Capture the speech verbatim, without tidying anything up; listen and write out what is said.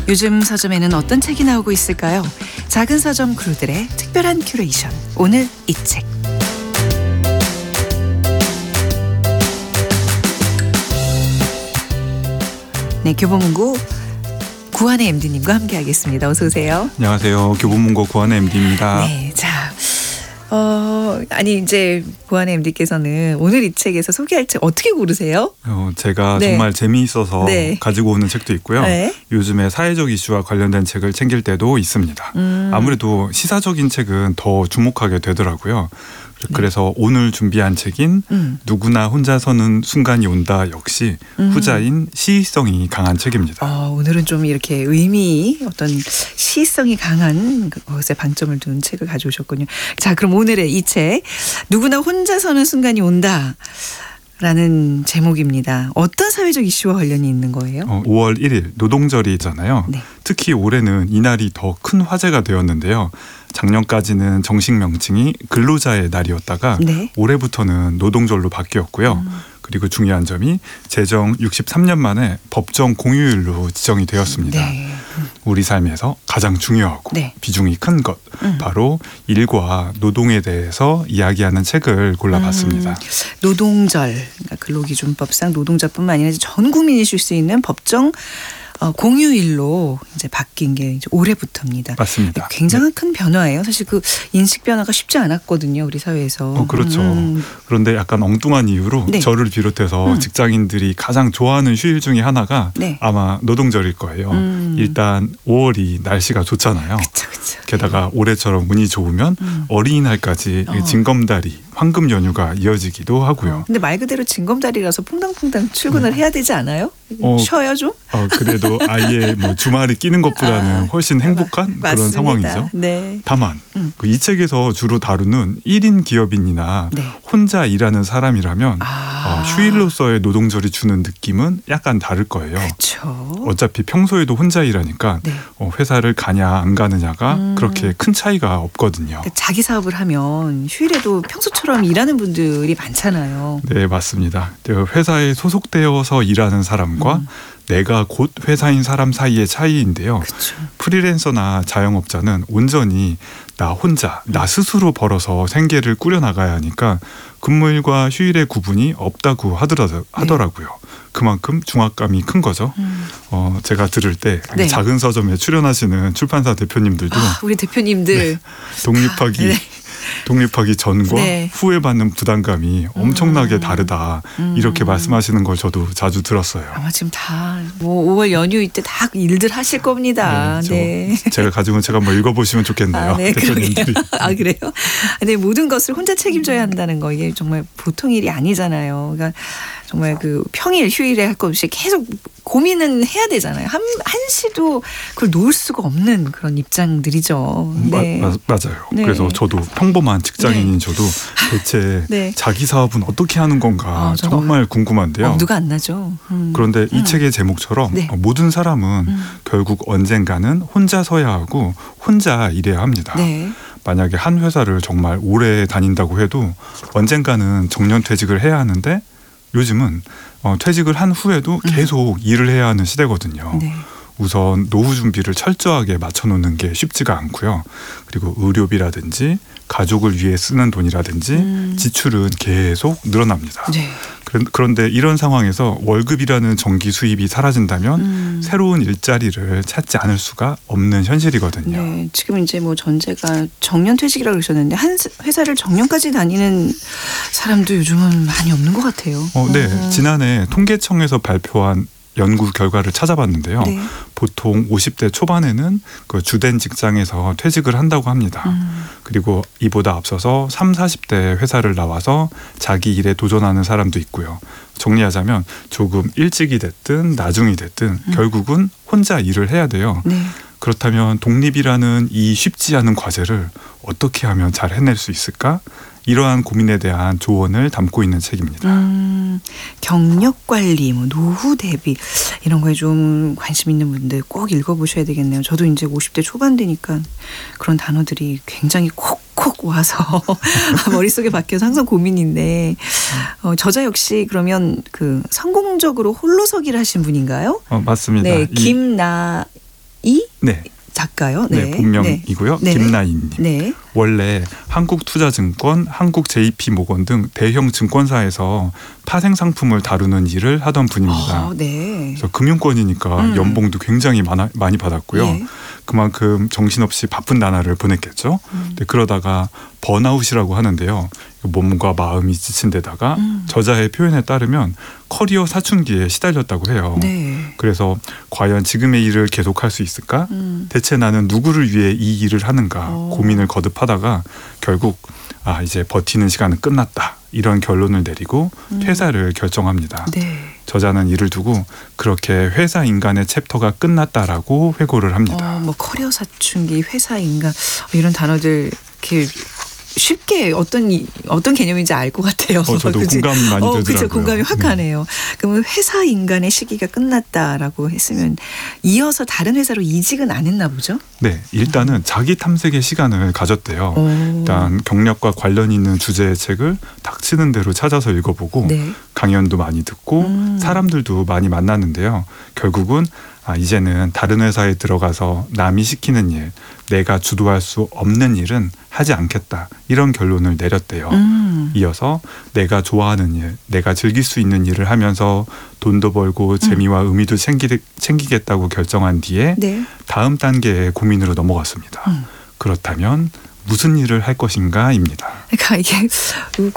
요즘 서점에는 어떤 책이 나오고 있을까요? 작은 서점 크루들의 특별한 큐레이션. 오늘 이 책. 네, 교보문고 구한의 엠디님과 함께하겠습니다. 어서 오세요. 안녕하세요. 교보문고 구한의 엠디입니다. 네, 자, 어, 아니 이제 구한의 엠디께서는 오늘 이 책에서 소개할 책 어떻게 고르세요? 어, 제가 네. 정말 재미있어서 네. 가지고 오는 책도 있고요. 네. 요즘에 사회적 이슈와 관련된 책을 챙길 때도 있습니다. 음. 아무래도 시사적인 책은 더 주목하게 되더라고요. 그래서 네. 오늘 준비한 책인 음. 누구나 혼자 서는 순간이 온다 역시 음. 후자인 시의성이 강한 책입니다. 어, 오늘은 좀 이렇게 의미, 어떤 시의성이 강한 것에 방점을 둔 책을 가져오셨군요. 자, 그럼 오늘의 이 책 누구나 혼자 서는 순간이 온다. 라는 제목입니다. 어떤 사회적 이슈와 관련이 있는 거예요? 어, 오월 일일 노동절이잖아요. 네. 특히 올해는 이날이 더 큰 화제가 되었는데요. 작년까지는 정식 명칭이 근로자의 날이었다가 네. 올해부터는 노동절로 바뀌었고요. 음. 그리고 중요한 점이 제정 육십삼 년 만에 법정 공휴일로 지정이 되었습니다. 네. 우리 삶에서 가장 중요하고 네. 비중이 큰 것, 음. 바로 일과 노동에 대해서 이야기하는 책을 골라봤습니다. 음. 노동절, 그러니까 근로기준법상 노동자뿐만 아니라 전 국민이 쉴 수 있는 법정 어, 공휴일로 이제 바뀐 게 이제 올해부터입니다. 맞습니다. 굉장한 네. 큰 변화예요. 사실 그 인식 변화가 쉽지 않았거든요, 우리 사회에서. 어, 그렇죠. 음. 그런데 약간 엉뚱한 이유로 네. 저를 비롯해서 음. 직장인들이 가장 좋아하는 휴일 중에 하나가 네. 아마 노동절일 거예요. 음. 일단 오월이 날씨가 좋잖아요. 그쵸, 그쵸. 게다가 올해처럼 운이 좋으면 음. 어린이날까지 어. 징검다리, 황금 연휴가 이어지기도 하고요. 어. 근데 말 그대로 징검다리라서 퐁당퐁당 출근을 음. 해야 되지 않아요? 어, 쉬어요 좀? 어, 그래도 아예 뭐 주말이 끼는 것보다는 아, 훨씬 행복한 맞, 그런 상황이죠. 네. 다만 음. 그 이 책에서 주로 다루는 일 인 기업인이나 네. 혼자 일하는 사람이라면 아. 어, 휴일로서의 노동절이 주는 느낌은 약간 다를 거예요. 그렇죠. 어차피 평소에도 혼자 일하니까 네. 어, 회사를 가냐 안 가느냐가 음. 그렇게 큰 차이가 없거든요. 그러니까 자기 사업을 하면 휴일에도 평소처럼 일하는 분들이 많잖아요. 네, 맞습니다. 회사에 소속되어서 일하는 사람과 음. 내가 곧 회사인 사람 사이의 차이인데요. 그쵸. 프리랜서나 자영업자는 온전히 나 혼자, 나 스스로 벌어서 생계를 꾸려나가야 하니까 근무일과 휴일의 구분이 없다고 하더라, 하더라고요. 네. 그만큼 중압감이 큰 거죠. 음. 어, 제가 들을 때 네. 작은 서점에 출연하시는 출판사 대표님들도 아, 우리 대표님들 네, 독립하기 네. 독립하기 전과 네. 후에 받는 부담감이 엄청나게 음. 다르다 음. 이렇게 말씀하시는 걸 저도 자주 들었어요. 아마 지금 다 뭐 오월 연휴 이때 다 일들 하실 겁니다. 네, 네. 제가 가지고 책 한번 읽어보시면 좋겠네요. 아, 네, 대표님들이. 아 그래요? 근데 모든 것을 혼자 책임져야 한다는 거 이게 정말 보통 일이 아니잖아요. 그러니까 정말 그 평일 휴일에 할 것 없이 계속 고민은 해야 되잖아요. 한, 한시도 그걸 놓을 수가 없는 그런 입장들이죠. 네. 마, 마, 맞아요. 네. 그래서 저도 평범한 직장인인 네. 저도 대체 네. 자기 사업은 어떻게 하는 건가 아, 정말 궁금한데요. 엄두가 안 나죠. 음. 그런데 이 음. 책의 제목처럼 네. 모든 사람은 음. 결국 언젠가는 혼자 서야 하고 혼자 일해야 합니다. 네. 만약에 한 회사를 정말 오래 다닌다고 해도 언젠가는 정년퇴직을 해야 하는데 요즘은 어, 퇴직을 한 후에도 계속 음. 일을 해야 하는 시대거든요. 네. 우선 노후 준비를 철저하게 맞춰놓는 게 쉽지가 않고요. 그리고 의료비라든지 가족을 위해 쓰는 돈이라든지 음. 지출은 계속 늘어납니다. 네. 그런데 이런 상황에서 월급이라는 정기 수입이 사라진다면 음. 새로운 일자리를 찾지 않을 수가 없는 현실이거든요. 네, 지금 이제 뭐 전제가 정년퇴직이라고 그러셨는데 한 회사를 정년까지 다니는 사람도 요즘은 많이 없는 것 같아요. 어, 네, 어. 지난해 통계청에서 발표한 연구 결과를 찾아봤는데요. 네. 보통 오십 대 초반에는 그 주된 직장에서 퇴직을 한다고 합니다. 음. 그리고 이보다 앞서서 삼, 사십 대 회사를 나와서 자기 일에 도전하는 사람도 있고요. 정리하자면 조금 일찍이 됐든 나중이 됐든 음. 결국은 혼자 일을 해야 돼요. 네. 그렇다면 독립이라는 이 쉽지 않은 과제를 어떻게 하면 잘 해낼 수 있을까? 이러한 고민에 대한 조언을 담고 있는 책입니다. 음, 경력 관리, 뭐 노후 대비 이런 거에 좀 관심 있는 분들 꼭 읽어보셔야 되겠네요. 저도 이제 오십 대 초반 되니까 그런 단어들이 굉장히 콕콕 와서 머릿속에 박혀서 항상 고민인데 어, 저자 역시 그러면 그 성공적으로 홀로서기를 하신 분인가요? 어, 맞습니다. 네, 김나 네. 작가요? 네, 네 본명이고요. 네. 김나인님. 네. 원래 한국투자증권, 한국제이피모건 등 대형 증권사에서 파생 상품을 다루는 일을 하던 분입니다. 어, 네. 그래서 금융권이니까 음. 연봉도 굉장히 많아, 많이 받았고요. 네. 그만큼 정신없이 바쁜 나날을 보냈겠죠. 음. 근데 그러다가 번아웃이라고 하는데요. 몸과 마음이 지친 데다가 음. 저자의 표현에 따르면 커리어 사춘기에 시달렸다고 해요. 네. 그래서 과연 지금의 일을 계속할 수 있을까? 음. 대체 나는 누구를 위해 이 일을 하는가 오. 고민을 거듭하다가 결국 아 이제 버티는 시간은 끝났다. 이런 결론을 내리고 음. 퇴사를 결정합니다. 네. 저자는 이를 두고 그렇게 회사 인간의 챕터가 끝났다라고 회고를 합니다. 어, 뭐 커리어 사춘기, 회사 인간 이런 단어들 이렇게 쉽게 어떤 어떤 개념인지 알 것 같아요. 어, 저도 그치? 공감이 많이 되더라고요. 어, 그렇죠. 공감이 확 가네요. 네. 그러면 회사 인간의 시기가 끝났다라고 했으면 이어서 다른 회사로 이직은 안 했나 보죠? 네. 일단은 음. 자기 탐색의 시간을 가졌대요. 오. 일단 경력과 관련 있는 주제의 책을 닥치는 대로 찾아서 읽어보고 네. 강연도 많이 듣고 음. 사람들도 많이 만났는데요. 결국은 아, 이제는 다른 회사에 들어가서 남이 시키는 일, 내가 주도할 수 없는 일은 하지 않겠다. 이런 결론을 내렸대요. 음. 이어서 내가 좋아하는 일, 내가 즐길 수 있는 일을 하면서 돈도 벌고 재미와 음. 의미도 챙기, 챙기겠다고 결정한 뒤에 네. 다음 단계의 고민으로 넘어갔습니다. 음. 그렇다면 무슨 일을 할 것인가입니다. 그러니까 이게